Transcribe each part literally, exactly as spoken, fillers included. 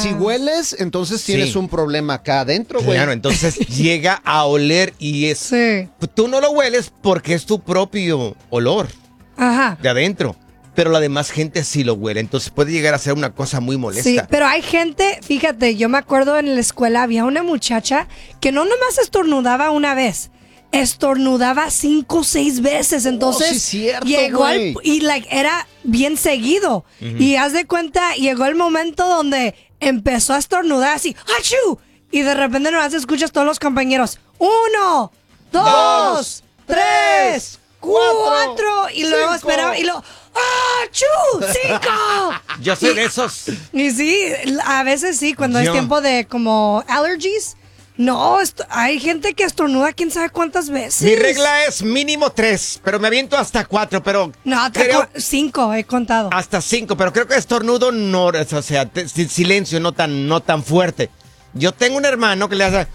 si hueles, entonces tienes Sí. un problema acá adentro, güey. Claro, entonces llega a oler y es... Sí. Tú no lo hueles porque es tu propio olor Ajá. de adentro, pero la demás gente sí lo huele, entonces puede llegar a ser una cosa muy molesta. Sí, pero hay gente, fíjate, yo me acuerdo en la escuela había una muchacha que no nomás estornudaba una vez, estornudaba cinco o seis veces, entonces sí, cierto, llegó al, güey. y like, era bien seguido. Y haz de cuenta, llegó el momento donde empezó a estornudar así, ¡achú! Y de repente nomás escuchas todos los compañeros, uno, dos, Dos, tres, cuatro, cuatro, y luego cinco. esperaba y luego, ¡achú! ¡Cinco! Yo soy Y- de esos. Y sí, a veces sí, cuando es Yo. tiempo de como allergies. No, esto- hay gente que estornuda quién sabe cuántas veces. Mi regla es mínimo tres, pero me aviento hasta cuatro, pero No, te creo cu- cinco he contado. hasta cinco, pero creo que estornudo no, o sea, te- si- silencio no tan, no tan fuerte. Yo tengo un hermano que le hace...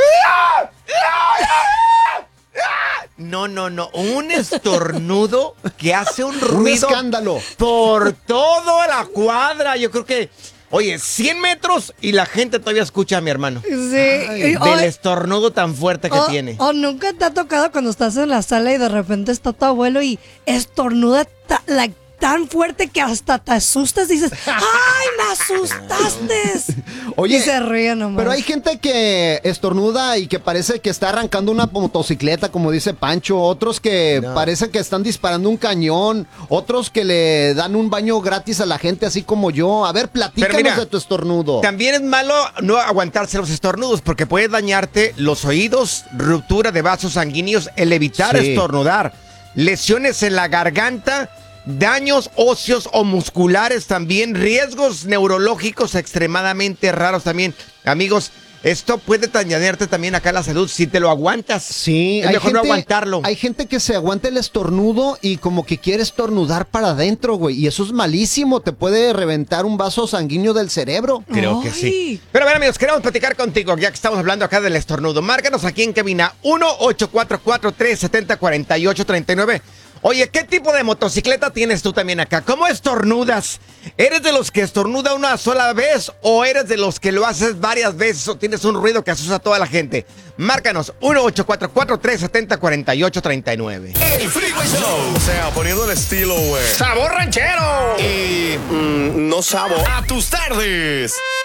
No, no, no, un estornudo que hace un Un ruido escándalo. por toda la cuadra. Yo creo que, oye, cien metros y la gente todavía escucha a mi hermano. Sí. Y- o, Del estornudo tan fuerte que o- tiene. o nunca te ha tocado cuando estás en la sala y de repente está tu abuelo y estornuda ta- like, tan fuerte que hasta te asustas y dices, ¡ay, me asustaste! Oye, y se ríe nomás. pero hay gente que estornuda y que parece que está arrancando una motocicleta, como dice Pancho. Otros que No. parece que están disparando un cañón. Otros que le dan un baño gratis a la gente, así como yo. A ver, platícanos Pero mira, de tu estornudo. También es malo no aguantarse los estornudos porque puede dañarte los oídos, ruptura de vasos sanguíneos, el evitar Sí. estornudar, lesiones en la garganta, daños óseos o musculares también, riesgos neurológicos extremadamente raros también. Amigos, esto puede dañarte también acá la salud si te lo aguantas. Sí, es mejor no aguantarlo. Hay gente que se aguanta el estornudo y como que quiere estornudar para adentro, güey. Y eso es malísimo. Te puede reventar un vaso sanguíneo del cerebro. Creo que Ay. sí. Pero a ver, amigos, queremos platicar contigo, ya que estamos hablando acá del estornudo. Márcanos aquí en cabina uno ocho cuatro cuatro, tres siete cero, cuatro ocho tres nueve. Oye, ¿qué tipo de motocicleta tienes tú también acá? ¿Cómo estornudas? ¿Eres de los que estornuda una sola vez o eres de los que lo haces varias veces o tienes un ruido que asusta a toda la gente? Márcanos uno ocho cuatro cuatro, tres siete cero, cuatro ocho tres nueve. El Freeway Show. O sea, poniendo el estilo, güey. ¡Sabor ranchero! Y mm, no sabo. A tus tardes.